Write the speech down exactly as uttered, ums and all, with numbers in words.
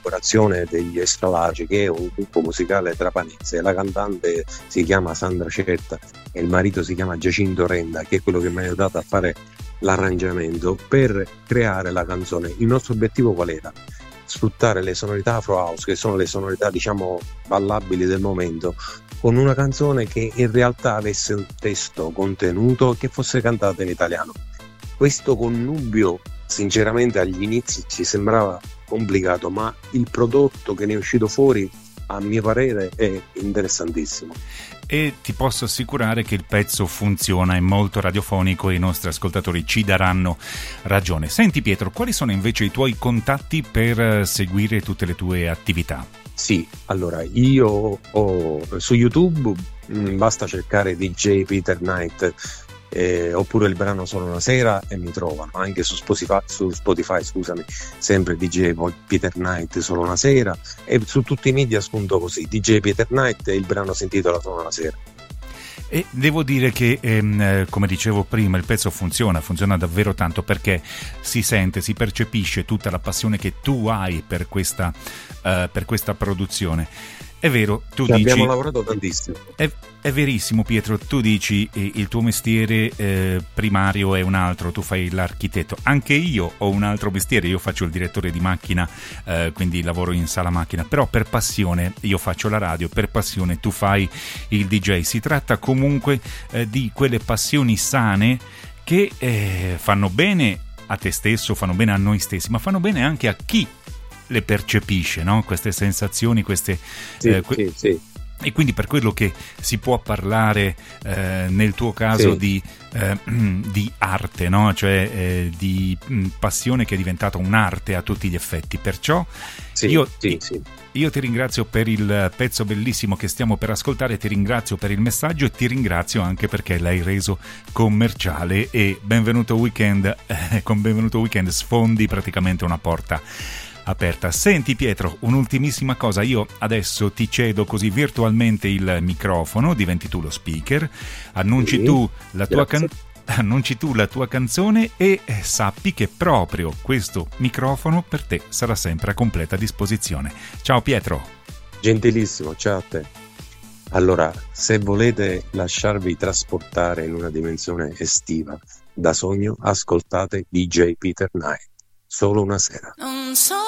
collaborazione degli Estralagi, che è un gruppo musicale trapanese. La cantante si chiama Sandra Certa e il marito si chiama Giacinto Renda, che è quello che mi ha aiutato a fare l'arrangiamento per creare la canzone. Il nostro obiettivo qual era? Sfruttare le sonorità Afro House, che sono le sonorità diciamo ballabili del momento, con una canzone che in realtà avesse un testo contenuto, che fosse cantata in italiano. Questo connubio sinceramente agli inizi ci sembrava complicato, ma il prodotto che ne è uscito fuori a mio parere è interessantissimo. E ti posso assicurare che il pezzo funziona, è molto radiofonico e i nostri ascoltatori ci daranno ragione. Senti Pietro, quali sono invece i tuoi contatti per seguire tutte le tue attività? Sì, allora io ho su YouTube mh, basta cercare D J Peter Knight eh, oppure il brano Solo una sera e mi trovano, anche su Spotify, su Spotify scusami, sempre D J Peter Knight Solo una sera, e su tutti i media spunto così D J Peter Knight e il brano si intitola Solo una sera. E devo dire che, ehm, come dicevo prima, il pezzo funziona, funziona davvero tanto, perché si sente, si percepisce tutta la passione che tu hai per questa, uh, per questa produzione. È vero, tu Ci dici... Abbiamo lavorato tantissimo. È, è verissimo Pietro, tu dici eh, il tuo mestiere eh, primario è un altro, tu fai l'architetto. Anche io ho un altro mestiere, io faccio il direttore di macchina, eh, quindi lavoro in sala macchina, però per passione io faccio la radio, per passione tu fai il D J. Si tratta comunque eh, di quelle passioni sane che eh, fanno bene a te stesso, fanno bene a noi stessi, ma fanno bene anche a chi le percepisce, no? Queste sensazioni, queste sì, eh, que- sì, sì. E quindi per quello che si può parlare eh, nel tuo caso sì. di, eh, di arte, no? Cioè eh, di mh, passione che è diventata un'arte a tutti gli effetti. Perciò sì, io, sì, sì. io ti ringrazio per il pezzo bellissimo che stiamo per ascoltare, ti ringrazio per il messaggio e ti ringrazio anche perché l'hai reso commerciale, e Benvenuto Weekend, eh, con Benvenuto Weekend sfondi praticamente una porta aperta. Senti Pietro, un'ultimissima cosa, io adesso ti cedo così virtualmente il microfono, diventi tu lo speaker, annunci, sì, tu, la tua can- annunci tu la tua canzone e sappi che proprio questo microfono per te sarà sempre a completa disposizione. Ciao Pietro. Gentilissimo, ciao a te. Allora, se volete lasciarvi trasportare in una dimensione estiva da sogno, ascoltate D J Peter Knight, Solo una sera. Non so